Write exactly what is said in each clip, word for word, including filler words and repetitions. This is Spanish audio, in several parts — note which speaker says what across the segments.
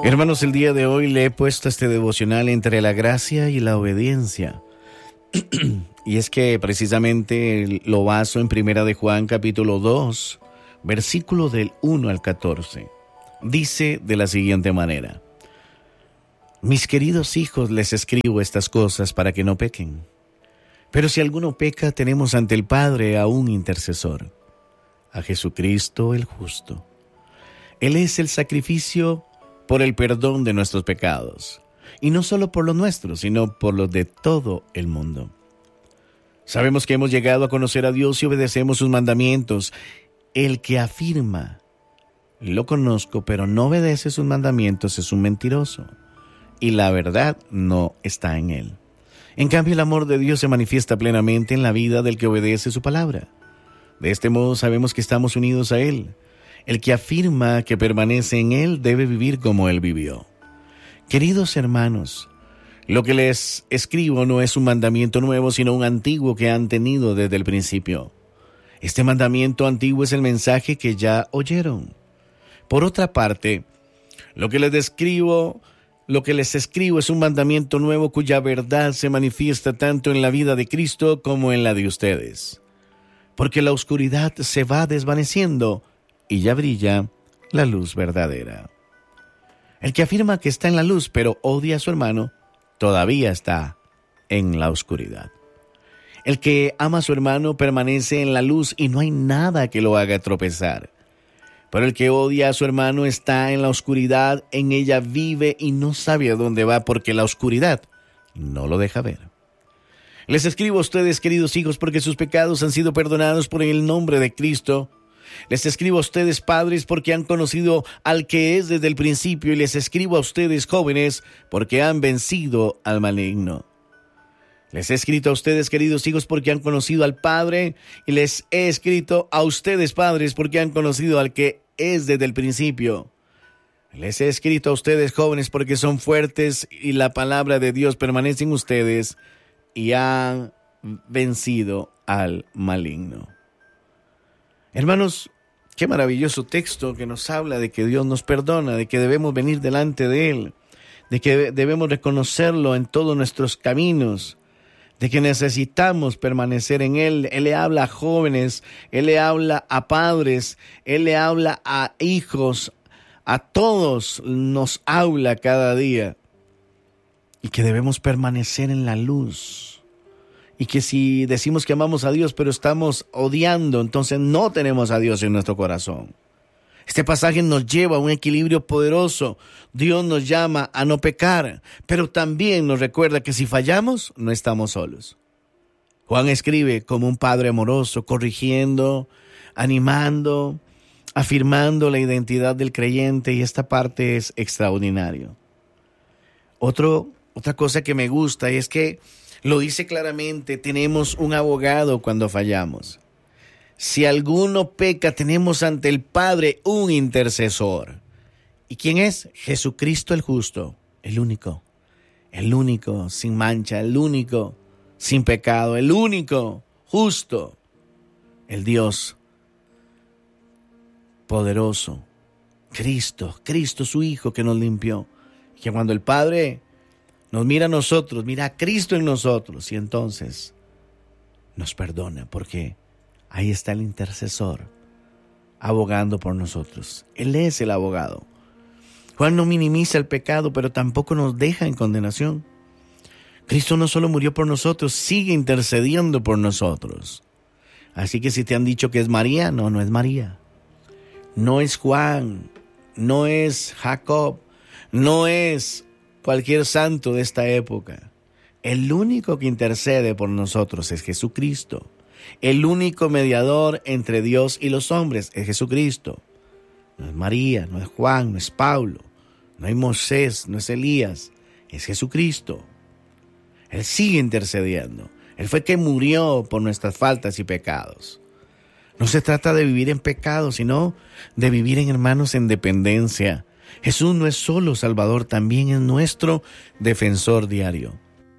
Speaker 1: Hermanos, el día de hoy le he puesto este devocional entre la gracia y la obediencia. Y es que precisamente lo baso en Primera de Juan capítulo dos, versículo del uno al catorce. Dice de la siguiente manera: Mis queridos hijos, les escribo estas cosas para que no pequen. Pero si alguno peca, tenemos ante el Padre a un intercesor, a Jesucristo el justo. Él es el sacrificio por el perdón de nuestros pecados, y no solo por los nuestros, sino por los de todo el mundo. Sabemos que hemos llegado a conocer a Dios y obedecemos sus mandamientos. El que afirma, lo conozco, pero no obedece sus mandamientos, es un mentiroso, y la verdad no está en él. En cambio, el amor de Dios se manifiesta plenamente en la vida del que obedece su palabra. De este modo sabemos que estamos unidos a Él. El que afirma que permanece en Él debe vivir como Él vivió. Queridos hermanos, lo que les escribo no es un mandamiento nuevo, sino un antiguo que han tenido desde el principio. Este mandamiento antiguo es el mensaje que ya oyeron. Por otra parte, lo que les describo, lo que les escribo es un mandamiento nuevo cuya verdad se manifiesta tanto en la vida de Cristo como en la de ustedes. Porque la oscuridad se va desvaneciendo y ya brilla la luz verdadera. El que afirma que está en la luz pero odia a su hermano, todavía está en la oscuridad. El que ama a su hermano permanece en la luz y no hay nada que lo haga tropezar. Pero el que odia a su hermano está en la oscuridad, en ella vive y no sabe a dónde va porque la oscuridad no lo deja ver. Les escribo a ustedes, queridos hijos, porque sus pecados han sido perdonados por el nombre de Cristo. Les escribo a ustedes, padres, porque han conocido al que es desde el principio, y les escribo a ustedes, jóvenes, porque han vencido al maligno. Les he escrito a ustedes, queridos hijos, porque han conocido al Padre, y les he escrito a ustedes, padres, porque han conocido al que es desde el principio. Les he escrito a ustedes, jóvenes, porque son fuertes y la palabra de Dios permanece en ustedes y han vencido al maligno. Hermanos, qué maravilloso texto que nos habla de que Dios nos perdona, de que debemos venir delante de Él, de que debemos reconocerlo en todos nuestros caminos, de que necesitamos permanecer en Él. Él le habla a jóvenes, Él le habla a padres, Él le habla a hijos, a todos nos habla cada día. Y que debemos permanecer en la luz. Y que si decimos que amamos a Dios, pero estamos odiando, entonces no tenemos a Dios en nuestro corazón. Este pasaje nos lleva a un equilibrio poderoso. Dios nos llama a no pecar, pero también nos recuerda que si fallamos, no estamos solos. Juan escribe como un padre amoroso, corrigiendo, animando, afirmando la identidad del creyente, y esta parte es extraordinario. Otro, otra cosa que me gusta es que lo dice claramente: tenemos un abogado cuando fallamos. Si alguno peca, tenemos ante el Padre un intercesor. ¿Y quién es? Jesucristo el justo, el único, el único sin mancha, el único sin pecado, el único justo, el Dios poderoso, Cristo, Cristo su Hijo que nos limpió. Y que cuando el Padre nos mira a nosotros, mira a Cristo en nosotros, y entonces nos perdona, porque ahí está el intercesor abogando por nosotros. Él es el abogado. Juan no minimiza el pecado, pero tampoco nos deja en condenación. Cristo no solo murió por nosotros, sigue intercediendo por nosotros. Así que si te han dicho que es María, no, no es María. No es Juan, no es Jacob, no es cualquier santo de esta época. El único que intercede por nosotros es Jesucristo. El único mediador entre Dios y los hombres es Jesucristo. No es María, no es Juan, no es Pablo, no es Moisés, no es Elías, es Jesucristo. Él sigue intercediendo. Él fue que murió por nuestras faltas y pecados. No se trata de vivir en pecado, sino de vivir en hermanos en dependencia. Jesús no es solo Salvador, también es nuestro defensor diario.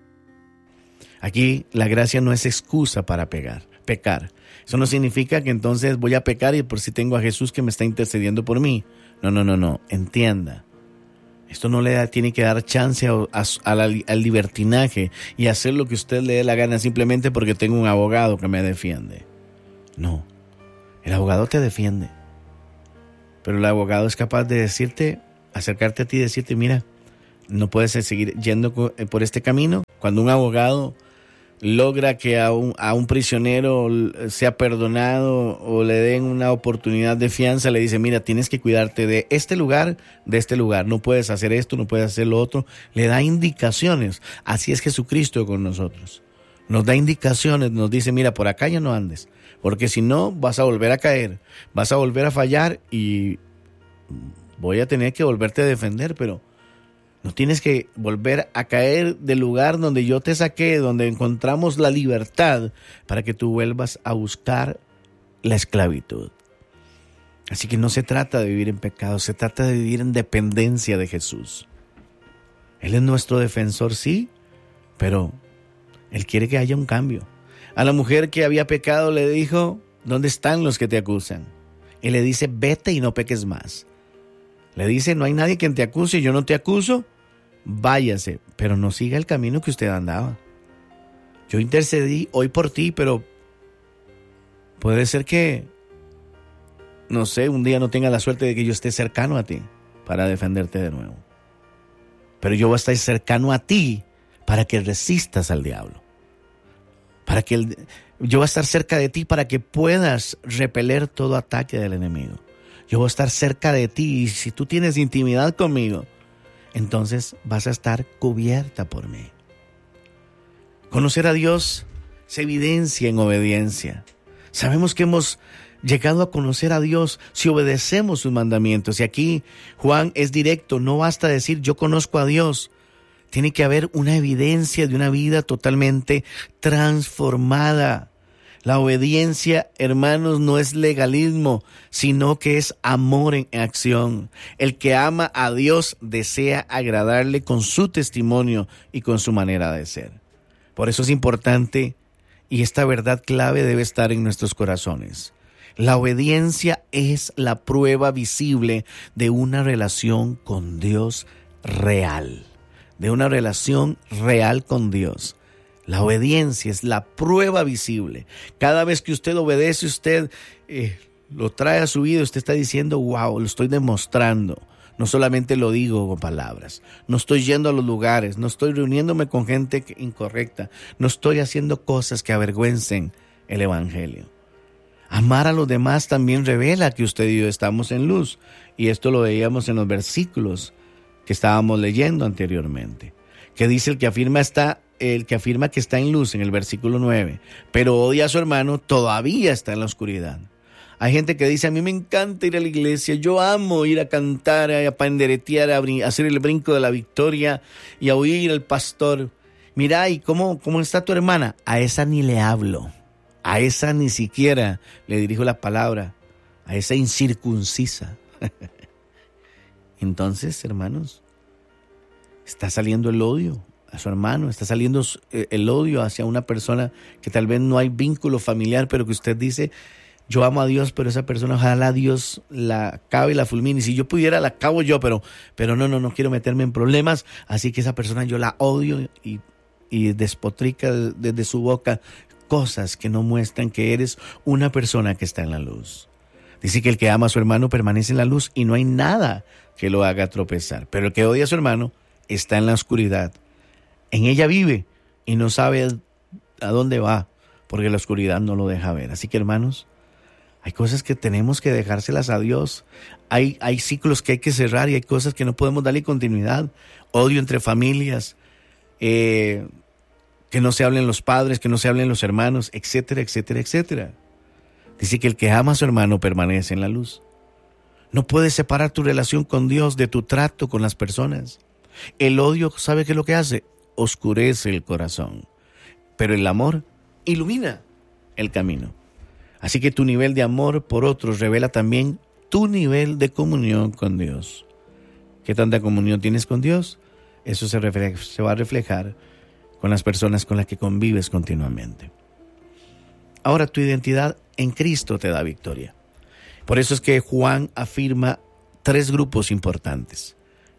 Speaker 1: Aquí la gracia no es excusa para pegar, pecar. Eso no significa que entonces voy a pecar y por si tengo a Jesús que me está intercediendo por mí. No, no, no, no. Entienda. Esto no le da, tiene que dar chance a, a, a la, al libertinaje y hacer lo que usted le dé la gana simplemente porque tengo un abogado que me defiende. No, el abogado te defiende, pero el abogado es capaz de decirte, acercarte a ti y decirte, mira, no puedes seguir yendo por este camino. Cuando un abogado logra que a un, a un prisionero sea perdonado o le den una oportunidad de fianza, le dice, mira, tienes que cuidarte de este lugar, de este lugar, no puedes hacer esto, no puedes hacer lo otro, le da indicaciones. Así es Jesucristo con nosotros, nos da indicaciones, nos dice, mira, por acá ya no andes, porque si no vas a volver a caer, vas a volver a fallar y voy a tener que volverte a defender, pero no tienes que volver a caer del lugar donde yo te saqué, donde encontramos la libertad, para que tú vuelvas a buscar la esclavitud. Así que no se trata de vivir en pecado, se trata de vivir en dependencia de Jesús. Él es nuestro defensor, sí, pero Él quiere que haya un cambio. A la mujer que había pecado le dijo, ¿dónde están los que te acusan? Y le dice, vete y no peques más. Le dice, no hay nadie quien te acuse, yo no te acuso. Váyase, pero no siga el camino que usted andaba. Yo intercedí hoy por ti, pero puede ser que, no sé, un día no tenga la suerte de que yo esté cercano a ti para defenderte de nuevo. Pero yo voy a estar cercano a ti para que resistas al diablo. Para que el, yo voy a estar cerca de ti para que puedas repeler todo ataque del enemigo. Yo voy a estar cerca de ti y si tú tienes intimidad conmigo, entonces vas a estar cubierta por mí. Conocer a Dios se evidencia en obediencia. Sabemos que hemos llegado a conocer a Dios si obedecemos sus mandamientos. Y aquí Juan es directo, no basta decir yo conozco a Dios. Tiene que haber una evidencia de una vida totalmente transformada. La obediencia, hermanos, no es legalismo, sino que es amor en acción. El que ama a Dios desea agradarle con su testimonio y con su manera de ser. Por eso es importante, y esta verdad clave debe estar en nuestros corazones. La obediencia es la prueba visible de una relación con Dios real, de una relación real con Dios. La obediencia es la prueba visible. Cada vez que usted obedece, usted eh, lo trae a su vida, usted está diciendo, wow, lo estoy demostrando. No solamente lo digo con palabras. No estoy yendo a los lugares, no estoy reuniéndome con gente incorrecta. No estoy haciendo cosas que avergüencen el evangelio. Amar a los demás también revela que usted y yo estamos en luz. Y esto lo veíamos en los versículos que estábamos leyendo anteriormente. Que dice el que afirma está... El que afirma que está en luz en el versículo nueve, pero odia a su hermano, todavía está en la oscuridad. Hay gente que dice, a mí me encanta ir a la iglesia, yo amo ir a cantar, a panderetear, a, a hacer el brinco de la victoria y a oír al pastor. Mira, ¿y cómo, cómo está tu hermana? A esa ni le hablo, a esa ni siquiera le dirijo la palabra, a esa incircuncisa. Entonces, hermanos, está saliendo el odio a su hermano, está saliendo el odio hacia una persona que tal vez no hay vínculo familiar, pero que usted dice, yo amo a Dios, pero esa persona ojalá Dios la acabe y la fulmine. Y si yo pudiera, la acabo yo, pero, pero no, no, no quiero meterme en problemas, así que esa persona yo la odio y, y despotrica desde su boca cosas que no muestran que eres una persona que está en la luz. Dice que el que ama a su hermano permanece en la luz y no hay nada que lo haga tropezar, pero el que odia a su hermano está en la oscuridad. En ella vive y no sabe a dónde va, porque la oscuridad no lo deja ver. Así que, hermanos, hay cosas que tenemos que dejárselas a Dios. Hay, hay ciclos que hay que cerrar y hay cosas que no podemos darle continuidad. Odio entre familias, eh, que no se hablen los padres, que no se hablen los hermanos, etcétera, etcétera, etcétera. Dice que el que ama a su hermano permanece en la luz. No puedes separar tu relación con Dios de tu trato con las personas. El odio, ¿sabe qué es lo que hace? Oscurece el corazón, pero el amor ilumina el camino. Así que tu nivel de amor por otros revela también tu nivel de comunión con Dios. ¿Qué tanta comunión tienes con Dios? Eso se, refleja, se va a reflejar con las personas con las que convives continuamente. Ahora, tu identidad en Cristo te da victoria. Por eso es que Juan afirma tres grupos importantes.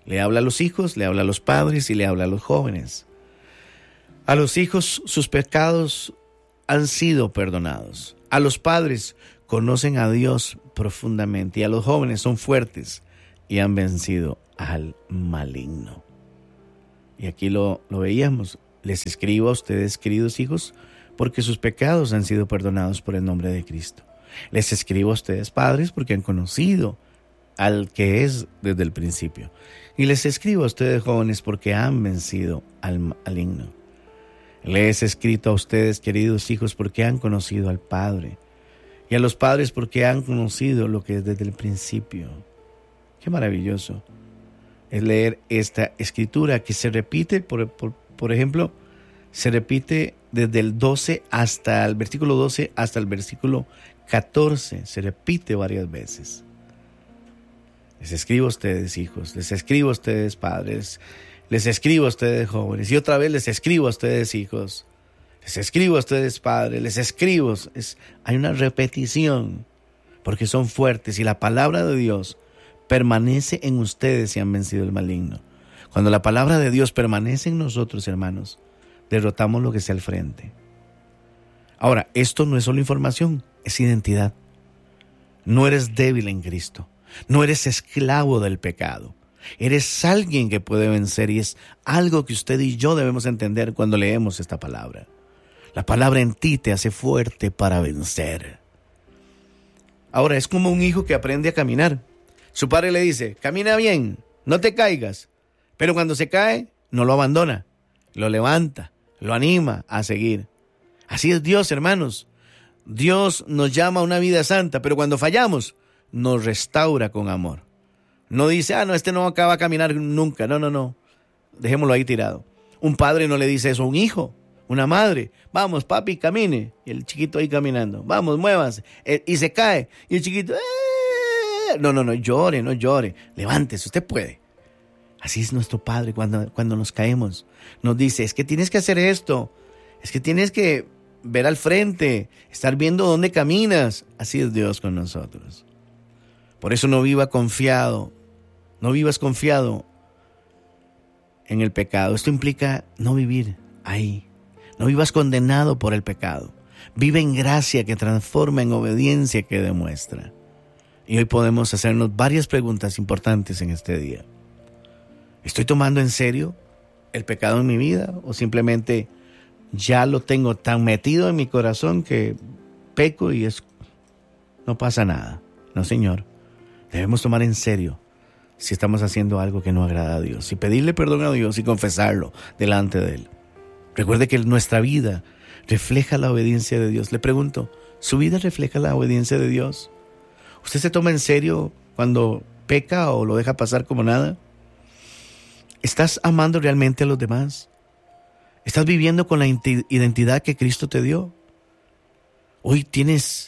Speaker 1: Le habla a los hijos, le habla a los padres y le habla a los jóvenes. A los hijos sus pecados han sido perdonados. A los padres conocen a Dios profundamente y a los jóvenes son fuertes y han vencido al maligno. Y aquí lo, lo veíamos. Les escribo a ustedes, queridos hijos, porque sus pecados han sido perdonados por el nombre de Cristo. Les escribo a ustedes, padres, porque han conocido al que es desde el principio. Y les escribo a ustedes, jóvenes, porque han vencido al maligno. Les he escrito a ustedes, queridos hijos, porque han conocido al Padre. Y a los padres porque han conocido lo que es desde el principio. Qué maravilloso es leer esta escritura que se repite, por, por, por ejemplo, se repite desde el doce hasta el versículo doce hasta el versículo catorce. Se repite varias veces. Les escribo a ustedes, hijos, les escribo a ustedes, padres, les escribo a ustedes, jóvenes, y otra vez les escribo a ustedes, hijos, les escribo a ustedes, padres, les escribo. Es, hay una repetición, porque son fuertes y la palabra de Dios permanece en ustedes y han vencido el maligno. Cuando la palabra de Dios permanece en nosotros, hermanos, derrotamos lo que está al frente. Ahora, esto no es solo información, es identidad. No eres débil en Cristo. No eres esclavo del pecado. Eres alguien que puede vencer y es algo que usted y yo debemos entender cuando leemos esta palabra. La palabra en ti te hace fuerte para vencer. Ahora, es como un hijo que aprende a caminar. Su padre le dice, camina bien, no te caigas. Pero cuando se cae, no lo abandona. Lo levanta, lo anima a seguir. Así es Dios, hermanos. Dios nos llama a una vida santa, pero cuando fallamos, nos restaura con amor. No dice, ah, no, este no acaba de caminar nunca. No, no, no. Dejémoslo ahí tirado. Un padre no le dice eso a un hijo, una madre. Vamos, papi, camine. Y el chiquito ahí caminando. Vamos, muévase. Y se cae. Y el chiquito, ¡eh! No, no, no, llore, no llore. Levántese, usted puede. Así es nuestro Padre cuando, cuando nos caemos. Nos dice, es que tienes que hacer esto. Es que tienes que ver al frente, estar viendo dónde caminas. Así es Dios con nosotros. Por eso no viva confiado, no vivas confiado en el pecado. Esto implica no vivir ahí. No vivas condenado por el pecado. Vive en gracia que transforma, en obediencia que demuestra. Y hoy podemos hacernos varias preguntas importantes en este día. ¿Estoy tomando en serio el pecado en mi vida? ¿O simplemente ya lo tengo tan metido en mi corazón que peco y es, no pasa nada? No, Señor. Debemos tomar en serio si estamos haciendo algo que no agrada a Dios y pedirle perdón a Dios y confesarlo delante de Él. Recuerde que nuestra vida refleja la obediencia de Dios. Le pregunto, ¿su vida refleja la obediencia de Dios? ¿Usted se toma en serio cuando peca o lo deja pasar como nada? ¿Estás amando realmente a los demás? ¿Estás viviendo con la identidad que Cristo te dio? Hoy tienes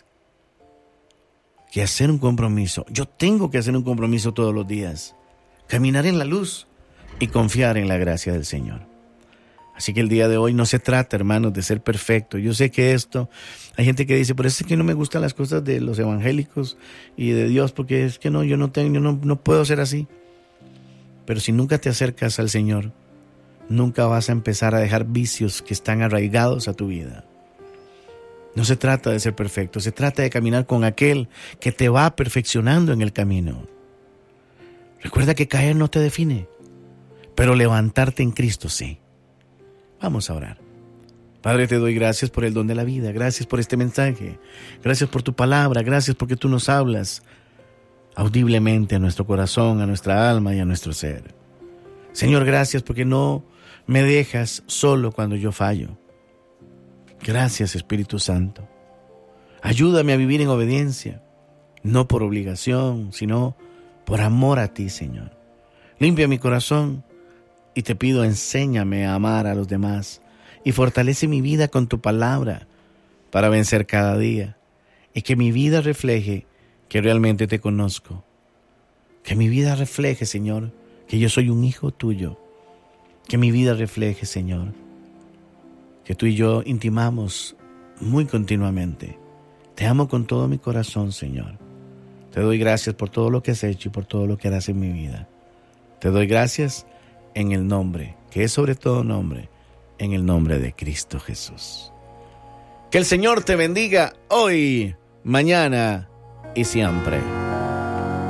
Speaker 1: que hacer un compromiso. Yo tengo que hacer un compromiso todos los días. Caminar en la luz y confiar en la gracia del Señor. Así que el día de hoy no se trata, hermanos, de ser perfecto. Yo sé que esto, hay gente que dice, pero es que no me gustan las cosas de los evangélicos y de Dios, porque es que no, yo no tengo, yo no, no puedo ser así. Pero si nunca te acercas al Señor, nunca vas a empezar a dejar vicios que están arraigados a tu vida. No se trata de ser perfecto, se trata de caminar con aquel que te va perfeccionando en el camino. Recuerda que caer no te define, pero levantarte en Cristo sí. Vamos a orar. Padre, te doy gracias por el don de la vida, gracias por este mensaje, gracias por tu palabra, gracias porque tú nos hablas audiblemente a nuestro corazón, a nuestra alma y a nuestro ser. Señor, gracias porque no me dejas solo cuando yo fallo. Gracias, Espíritu Santo. Ayúdame a vivir en obediencia, no por obligación, sino por amor a ti, Señor. Limpia mi corazón y te pido, enséñame a amar a los demás y fortalece mi vida con tu palabra para vencer cada día y que mi vida refleje que realmente te conozco. Que mi vida refleje, Señor, que yo soy un hijo tuyo. Que mi vida refleje, Señor, que tú y yo intimamos muy continuamente. Te amo con todo mi corazón, Señor. Te doy gracias por todo lo que has hecho y por todo lo que harás en mi vida. Te doy gracias en el nombre, que es sobre todo nombre, en el nombre de Cristo Jesús. Que el Señor te bendiga hoy, mañana y siempre.